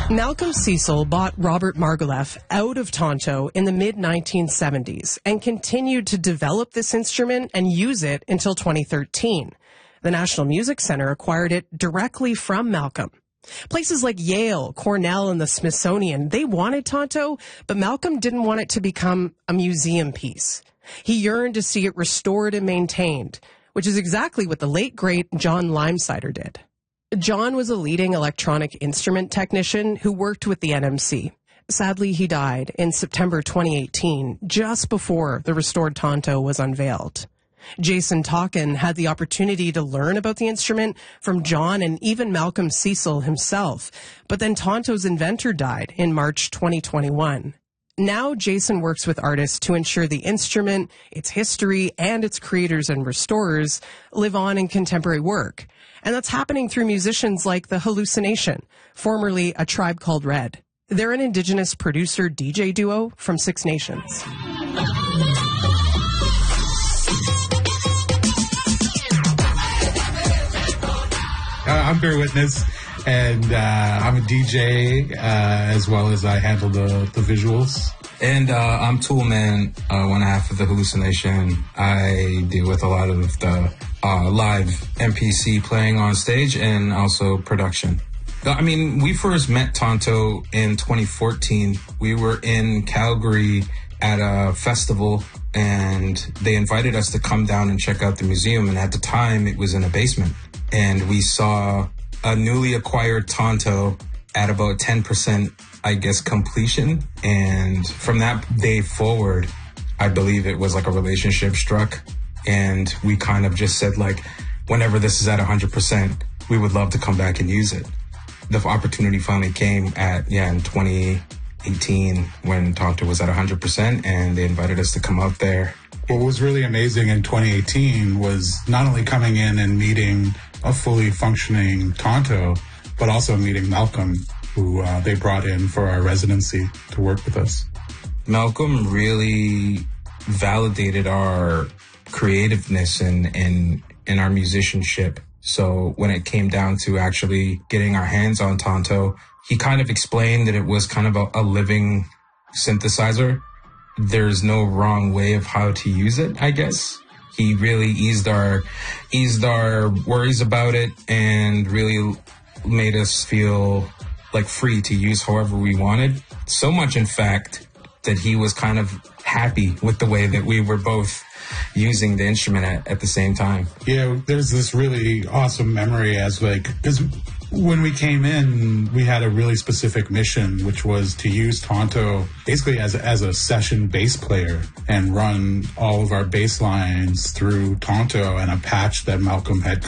Malcolm Cecil bought Robert Margouleff out of Tonto in the mid-1970s and continued to develop this instrument and use it until 2013. The National Music Center acquired it directly from Malcolm. Places like Yale, Cornell, and the Smithsonian, they wanted Tonto, but Malcolm didn't want it to become a museum piece. He yearned to see it restored and maintained, which is exactly what the late, great John Limesider did. John was a leading electronic instrument technician who worked with the NMC. Sadly, he died in September 2018, just before the restored Tonto was unveiled. Jason Talkin had the opportunity to learn about the instrument from John and even Malcolm Cecil himself, but then Tonto's inventor died in March 2021. Now Jason works with artists to ensure the instrument, its history, and its creators and restorers live on in contemporary work. And that's happening through musicians like The Hallucination, formerly A Tribe Called Red. They're an Indigenous producer-DJ duo from Six Nations. I'm Bear Witness, and I'm a DJ, as well as I handle the visuals. And I'm Toolman, one half of The Hallucination. I deal with a lot of the live MPC playing on stage and also production. I mean, we first met Tonto in 2014. We were in Calgary at a festival, and they invited us to come down and check out the museum. And at the time, it was in a basement. And we saw a newly acquired Tonto at about 10%, I guess, completion. And from that day forward, I believe it was like a relationship struck. And we kind of just said, like, whenever this is at 100%, we would love to come back and use it. The opportunity finally came in 2018 when Tonto was at 100%, and they invited us to come out there. What was really amazing in 2018 was not only coming in and meeting a fully functioning Tonto, but also meeting Malcolm, who they brought in for our residency to work with us. Malcolm really validated our creativeness and our musicianship. So when it came down to actually getting our hands on Tonto, he kind of explained that it was kind of a living synthesizer. There's no wrong way of how to use it, I guess. He really eased our worries about it and really made us feel like free to use however we wanted. So much, in fact, that he was kind of happy with the way that we were both using the instrument at the same time. Yeah, there's this really awesome memory because when we came in, we had a really specific mission, which was to use Tonto basically as a session bass player and run all of our bass lines through Tonto and a patch that Malcolm had